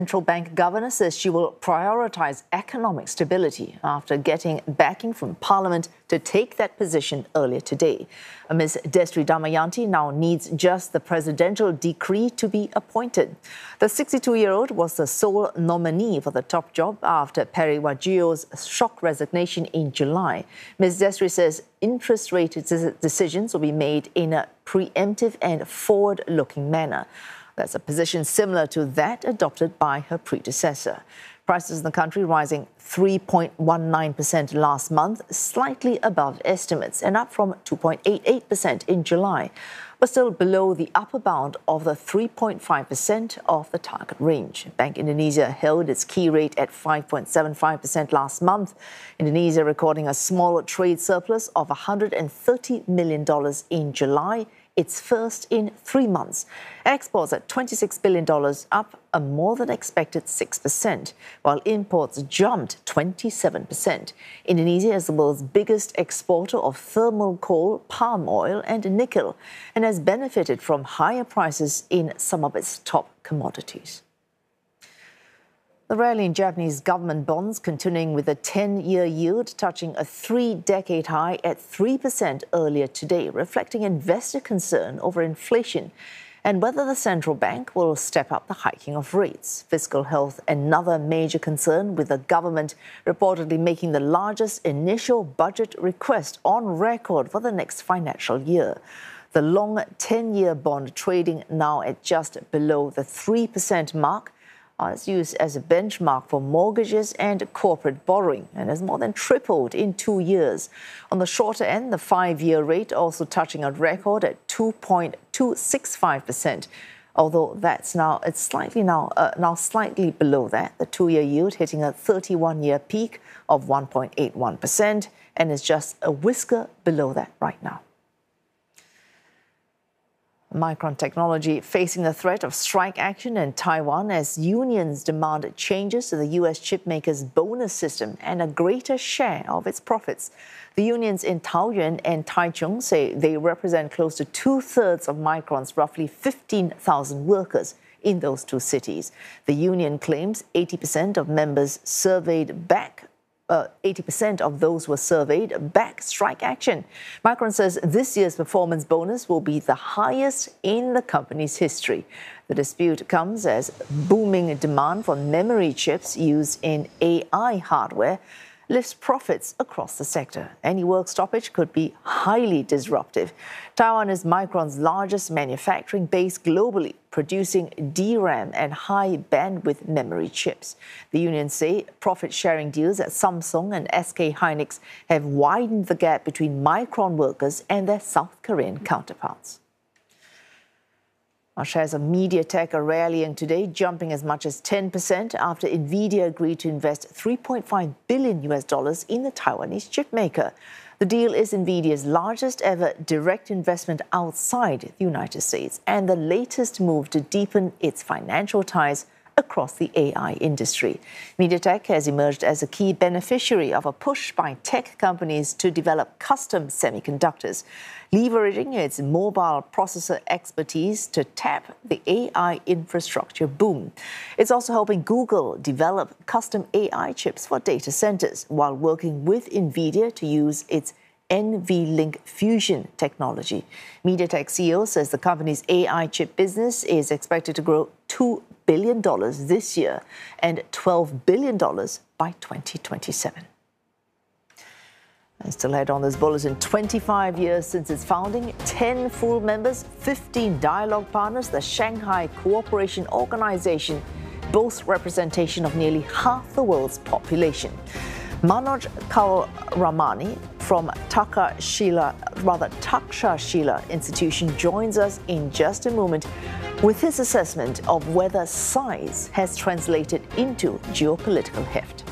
Central Bank governor says she will prioritize economic stability after getting backing from Parliament to take that position earlier today. Ms. Destri Damayanti now needs just the presidential decree to be appointed. The 62-year-old was the sole nominee for the top job after Periwajio's shock resignation in July. Ms. Destri says interest rate decisions will be made in a preemptive and forward-looking manner. That's a position similar to that adopted by her predecessor. Prices in the country rising 3.19% last month, slightly above estimates and up from 2.88% in July, but still below the upper bound of the 3.5% of the target range. Bank Indonesia held its key rate at 5.75% last month. Indonesia recording a small trade surplus of $130 million in July, its first in 3 months. Exports at $26 billion, up a more than expected 6%, while imports jumped 27%. Indonesia is the world's biggest exporter of thermal coal, palm oil and nickel, and has benefited from higher prices in some of its top commodities. The rally in Japanese government bonds continuing with a 10-year yield touching a 3-decade high at 3% earlier today, reflecting investor concern over inflation and whether the central bank will step up the hiking of rates. Fiscal health, another major concern, with the government reportedly making the largest initial budget request on record for the next financial year. The long 10-year bond trading now at just below the 3% mark is used as a benchmark for mortgages and corporate borrowing and has more than tripled in 2 years. On the shorter end, the 5-year rate also touching a record at 2.265%. Although that's now slightly below that, the 2-year yield hitting a 31-year peak of 1.81% and is just a whisker below that right now. Micron Technology facing the threat of strike action in Taiwan as unions demand changes to the U.S. chipmaker's bonus system and a greater share of its profits. The unions in Taoyuan and Taichung say they represent close to 2/3 of Micron's roughly 15,000 workers in those two cities. The union claims 80% of members surveyed back 80% of those were surveyed back strike action. Micron says this year's performance bonus will be the highest in the company's history. The dispute comes as booming demand for memory chips used in AI hardware lifts profits across the sector. Any work stoppage could be highly disruptive. Taiwan is Micron's largest manufacturing base globally, producing DRAM and high bandwidth memory chips. The unions say profit-sharing deals at Samsung and SK Hynix have widened the gap between Micron workers and their South Korean counterparts. Our shares of MediaTek are rallying today, jumping as much as 10% after Nvidia agreed to invest $3.5 billion in the Taiwanese chipmaker. The deal is Nvidia's largest ever direct investment outside the United States and the latest move to deepen its financial ties across the AI industry. MediaTek has emerged as a key beneficiary of a push by tech companies to develop custom semiconductors, leveraging its mobile processor expertise to tap the AI infrastructure boom. It's also helping Google develop custom AI chips for data centers while working with Nvidia to use its NVLink fusion technology. MediaTek CEO says the company's AI chip business is expected to grow $2 billion this year and $12 billion by 2027. And still ahead on this bulletin, 25 years since its founding, 10 full members, 15 dialogue partners, the Shanghai Cooperation Organization boasts representation of nearly half the world's population. Manoj Kauramani from Takshashila Institution joins us in just a moment with his assessment of whether size has translated into geopolitical heft.